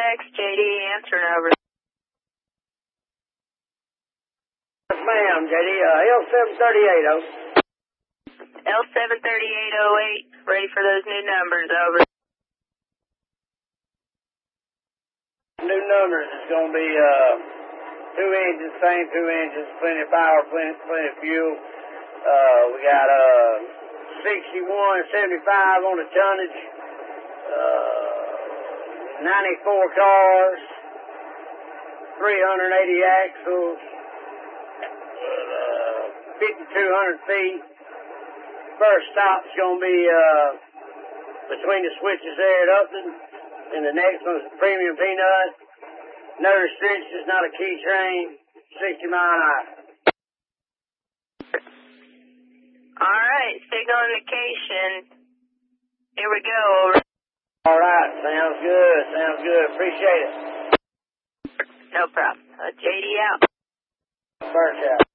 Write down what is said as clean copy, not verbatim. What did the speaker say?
JD answering over. Yes, ma'am, JD. L738, L73808, ready for those new numbers, over. New numbers is going to be 2 engines, same 2 engines, plenty of power, plenty of fuel. We got 61.75 on the tonnage, 94 cars, 380 axles, 5,200 feet. First stop's going to be between the switches there at Upton, and the next one's Premium Peanut. No restrictions, not a key train, 60 mile an hour. All right, signal indication. Here we go, over. All right, sounds good, appreciate it. No problem. JD out. First out.